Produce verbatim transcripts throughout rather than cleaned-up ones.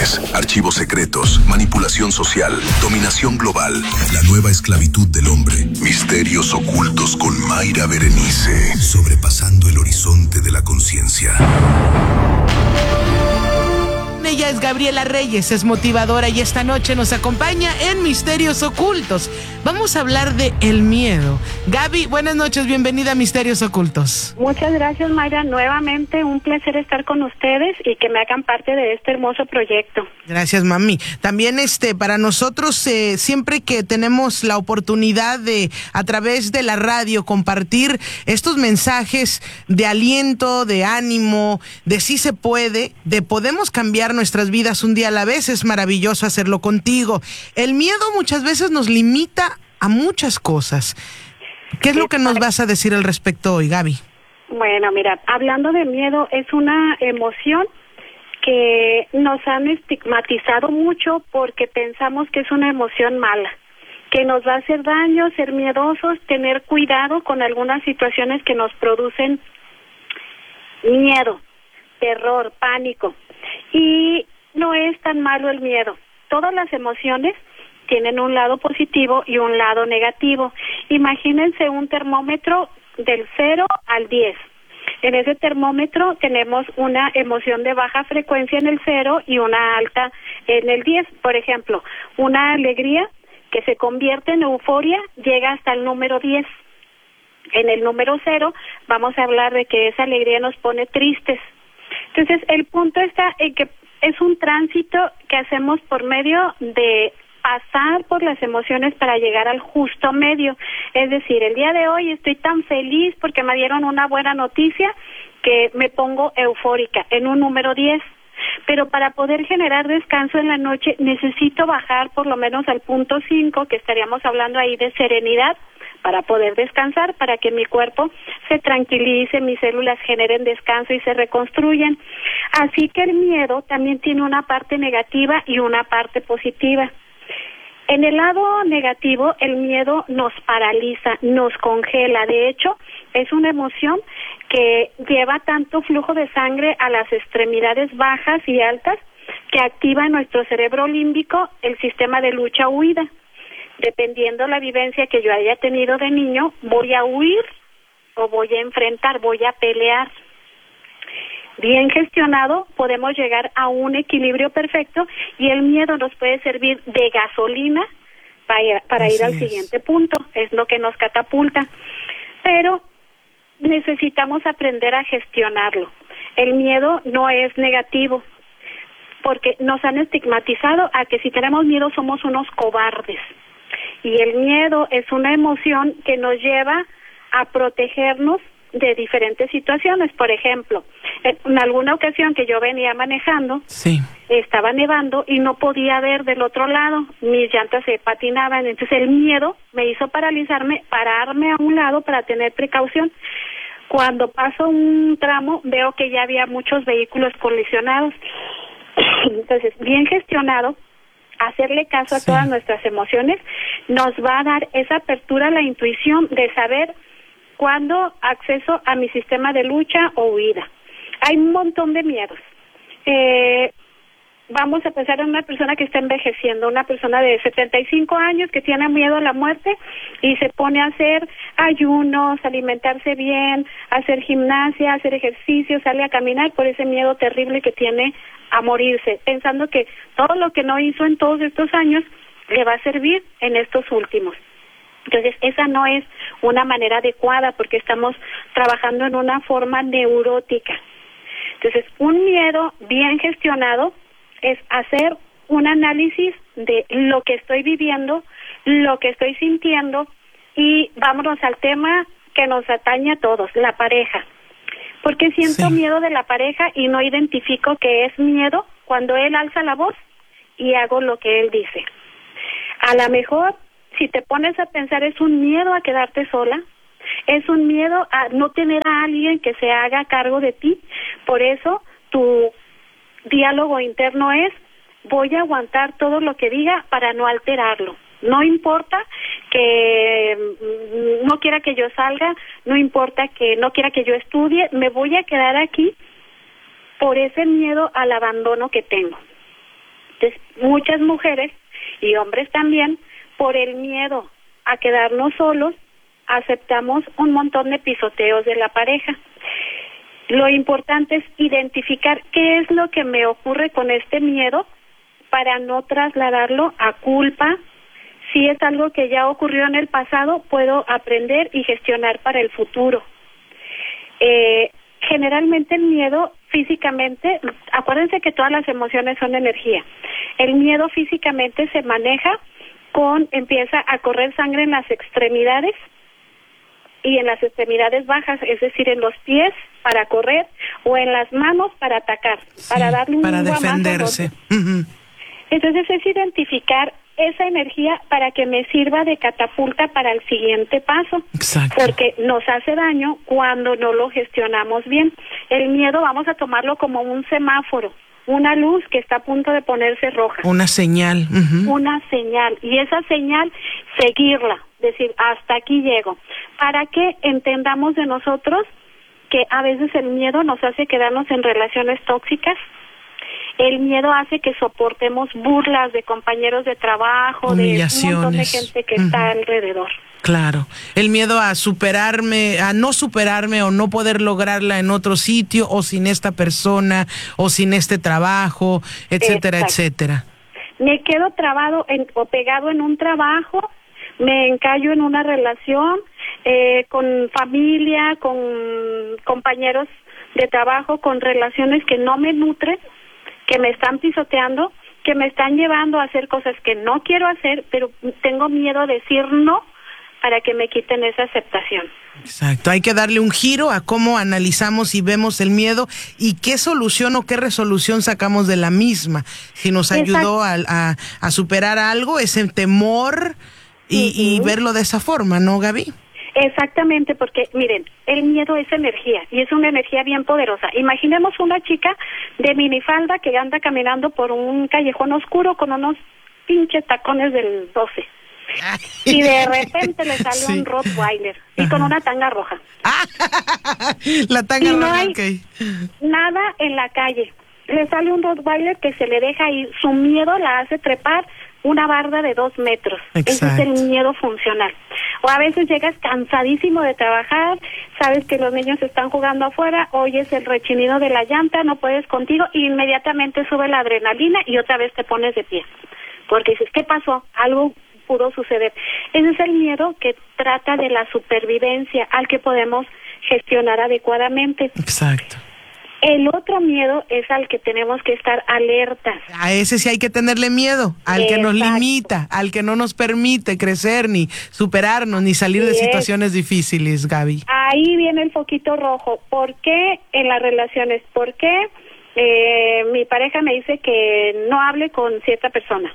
espirituales, archivos secretos, manipulación social, dominación global, la nueva esclavitud del hombre, misterios ocultos con Mayra Berenice, sobrepasando el horizonte de la conciencia. Ella es Gabriela Reyes, es motivadora y esta noche nos acompaña en Misterios Ocultos. Vamos a hablar de el miedo. Gaby, buenas noches, bienvenida a Misterios Ocultos. Muchas gracias, Mayra. Nuevamente un placer estar con ustedes y que me hagan parte de este hermoso proyecto. Gracias, mami. También este para nosotros, eh, siempre que tenemos la oportunidad de, a través de la radio, compartir estos mensajes de aliento, de ánimo, de sí se puede, de podemos cambiar nuestras vidas un día a la vez, es maravilloso hacerlo contigo. El miedo muchas veces nos limita a muchas cosas. ¿Qué es lo que nos vas a decir al respecto hoy, Gaby? Bueno, mira, hablando de miedo, es una emoción que nos han estigmatizado mucho porque pensamos que es una emoción mala, que nos va a hacer daño, ser miedosos, tener cuidado con algunas situaciones que nos producen miedo, terror, pánico. Y no es tan malo el miedo. Todas las emociones tienen un lado positivo y un lado negativo. Imagínense un termómetro del cero al diez. En ese termómetro tenemos una emoción de baja frecuencia en el cero y una alta en el diez. Por ejemplo, una alegría que se convierte en euforia llega hasta el número diez. En el número cero vamos a hablar de que esa alegría nos pone tristes. Entonces, el punto está en que es un tránsito que hacemos por medio de pasar por las emociones para llegar al justo medio. Es decir, el día de hoy estoy tan feliz porque me dieron una buena noticia que me pongo eufórica en un número diez. Pero para poder generar descanso en la noche necesito bajar por lo menos al punto cinco, que estaríamos hablando ahí de serenidad, para poder descansar, para que mi cuerpo se tranquilice, mis células generen descanso y se reconstruyan. Así que el miedo también tiene una parte negativa y una parte positiva. En el lado negativo, el miedo nos paraliza, nos congela. De hecho, es una emoción que lleva tanto flujo de sangre a las extremidades bajas y altas que activa en nuestro cerebro límbico el sistema de lucha-huida. Dependiendo la vivencia que yo haya tenido de niño, voy a huir o voy a enfrentar, voy a pelear. Bien gestionado, podemos llegar a un equilibrio perfecto y el miedo nos puede servir de gasolina para, para ir al siguiente punto, es lo que nos catapulta. Pero necesitamos aprender a gestionarlo. El miedo no es negativo, porque nos han estigmatizado a que si tenemos miedo somos unos cobardes. Y el miedo es una emoción que nos lleva a protegernos de diferentes situaciones. Por ejemplo, en alguna ocasión que yo venía manejando, sí, estaba nevando y no podía ver del otro lado, mis llantas se patinaban, entonces el miedo me hizo paralizarme, pararme a un lado para tener precaución. Cuando paso un tramo veo que ya había muchos vehículos colisionados. Entonces, bien gestionado, hacerle caso a sí. todas nuestras emociones nos va a dar esa apertura a la intuición de saber cuándo acceso a mi sistema de lucha o huida. Hay un montón de miedos. Eh, vamos a pensar en una persona que está envejeciendo, una persona de setenta y cinco años que tiene miedo a la muerte y se pone a hacer ayunos, alimentarse bien, hacer gimnasia, hacer ejercicio, sale a caminar por ese miedo terrible que tiene a morirse, pensando que todo lo que no hizo en todos estos años le va a servir en estos últimos. Entonces, esa no es una manera adecuada porque estamos trabajando en una forma neurótica. Entonces, un miedo bien gestionado es hacer un análisis de lo que estoy viviendo, lo que estoy sintiendo y vámonos al tema que nos atañe a todos, la pareja. Porque siento sí. miedo de la pareja y no identifico que es miedo cuando él alza la voz y hago lo que él dice. A lo mejor, si te pones a pensar, es un miedo a quedarte sola, es un miedo a no tener a alguien que se haga cargo de ti. Por eso, tu diálogo interno es, voy a aguantar todo lo que diga para no alterarlo. No importa que no quiera que yo salga, no importa que no quiera que yo estudie, me voy a quedar aquí por ese miedo al abandono que tengo. Entonces, muchas mujeres y hombres también, por el miedo a quedarnos solos, aceptamos un montón de pisoteos de la pareja. Lo importante es identificar qué es lo que me ocurre con este miedo para no trasladarlo a culpa. Si es algo que ya ocurrió en el pasado, puedo aprender y gestionar para el futuro. Eh, generalmente el miedo físicamente, acuérdense que todas las emociones son energía. El miedo físicamente se maneja con, empieza a correr sangre en las extremidades y en las extremidades bajas, es decir, en los pies para correr o en las manos para atacar, sí, para darle un para guamazo defenderse. Uh-huh. Entonces es identificar esa energía para que me sirva de catapulta para el siguiente paso. Exacto. Porque nos hace daño cuando no lo gestionamos bien. El miedo vamos a tomarlo como un semáforo, una luz que está a punto de ponerse roja. Una señal. Uh-huh. Una señal. Y esa señal, seguirla, decir, hasta aquí llego. Para que entendamos de nosotros que a veces el miedo nos hace quedarnos en relaciones tóxicas. El miedo hace que soportemos burlas de compañeros de trabajo, de un montón de gente que uh-huh. está alrededor. Claro, el miedo a superarme, a no superarme o no poder lograrla en otro sitio o sin esta persona o sin este trabajo, etcétera, Exacto. etcétera. Me quedo trabado en, o pegado en un trabajo, me encallo en una relación eh, con familia, con compañeros de trabajo, con relaciones que no me nutren, que me están pisoteando, que me están llevando a hacer cosas que no quiero hacer, pero tengo miedo a decir no para que me quiten esa aceptación. Exacto, hay que darle un giro a cómo analizamos y vemos el miedo y qué solución o qué resolución sacamos de la misma. Si nos ayudó a, a, a superar algo, ese temor y, uh-huh. y verlo de esa forma, ¿no, Gaby? Exactamente, porque miren, el miedo es energía y es una energía bien poderosa. Imaginemos una chica de minifalda que anda caminando por un callejón oscuro con unos pinches tacones del doce y de repente le sale sí. un Rottweiler y con una tanga roja. La tanga y no roja, hay okay. nada en la calle. Le sale un Rottweiler que se le deja ir, su miedo la hace trepar una barda de dos metros. Exacto. Ese es el miedo funcional. O a veces llegas cansadísimo de trabajar, sabes que los niños están jugando afuera, oyes el rechinido de la llanta, no puedes contigo, y inmediatamente sube la adrenalina y otra vez te pones de pie. Porque dices, ¿qué pasó? Algo pudo suceder. Ese es el miedo que trata de la supervivencia, al que podemos gestionar adecuadamente. Exacto. El otro miedo es al que tenemos que estar alertas. A ese sí hay que tenerle miedo, al Exacto. que nos limita, al que no nos permite crecer, ni superarnos, ni salir sí de situaciones es. difíciles, Gaby. Ahí viene el foquito rojo. ¿Por qué en las relaciones? ¿Por qué eh, mi pareja me dice que no hable con cierta persona?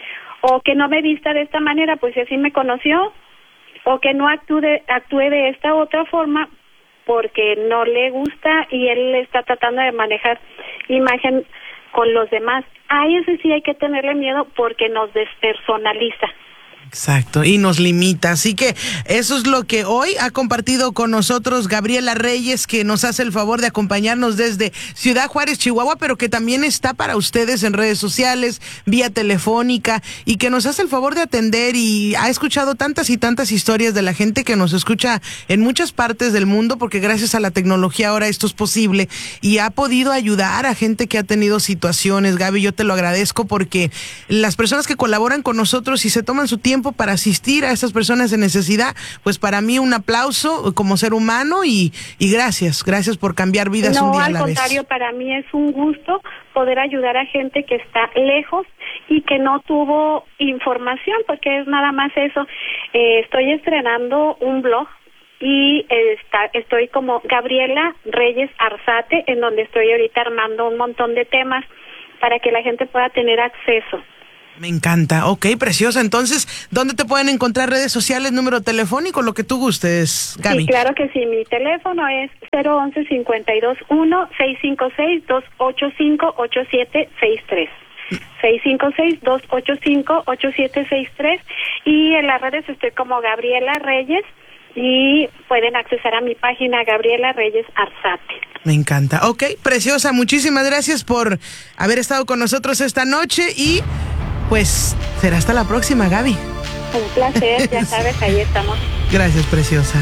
O que no me vista de esta manera, pues si así me conoció. O que no actúe de, actúe de esta otra forma, porque no le gusta y él está tratando de manejar imagen con los demás. A ese sí hay que tenerle miedo porque nos despersonaliza. Exacto, y nos limita. Así que eso es lo que hoy ha compartido con nosotros Gabriela Reyes, que nos hace el favor de acompañarnos desde Ciudad Juárez, Chihuahua, pero que también está para ustedes en redes sociales, vía telefónica, y que nos hace el favor de atender y ha escuchado tantas y tantas historias de la gente que nos escucha en muchas partes del mundo, porque gracias a la tecnología ahora esto es posible, y ha podido ayudar a gente que ha tenido situaciones. Gaby, yo te lo agradezco porque las personas que colaboran con nosotros y se toman su tiempo para asistir a estas personas en necesidad, pues para mí un aplauso como ser humano y, y gracias, gracias por cambiar vidas no, un día a la vez. No, al contrario, para mí es un gusto poder ayudar a gente que está lejos y que no tuvo información, porque es nada más eso. Eh, estoy estrenando un blog y está, estoy como Gabriela Reyes Arzate, en donde estoy ahorita armando un montón de temas para que la gente pueda tener acceso. Me encanta. Ok, preciosa. Entonces, ¿dónde te pueden encontrar? Redes sociales, número telefónico, lo que tú gustes, Gaby. Sí, claro que sí. Mi teléfono es cero once cincuenta y dos uno seis cinco seis dos ocho cinco ocho siete seis tres. seis cinco seis dos ocho cinco ocho siete seis tres. Y en las redes estoy como Gabriela Reyes y pueden accesar a mi página Gabriela Reyes Arzate. Me encanta. Ok, preciosa, muchísimas gracias por haber estado con nosotros esta noche y pues será hasta la próxima, Gaby. Un placer, ya sabes, ahí estamos. Gracias, preciosa.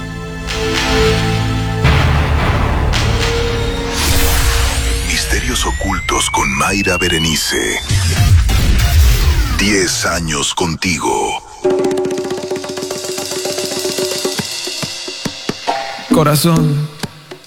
Misterios ocultos con Mayra Berenice. Diez años contigo. Corazón,